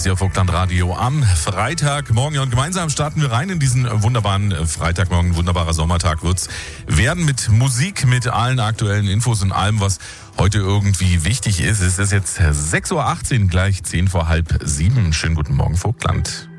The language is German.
hier Vogtland Radio am Freitagmorgen. Und gemeinsam starten wir rein in diesen wunderbaren Freitagmorgen. Wunderbarer Sommertag wird's werden mit Musik, mit allen aktuellen Infos und allem, was heute irgendwie wichtig ist. Es ist jetzt 6.18 Uhr, gleich 6:10. Schönen guten Morgen, Vogtland.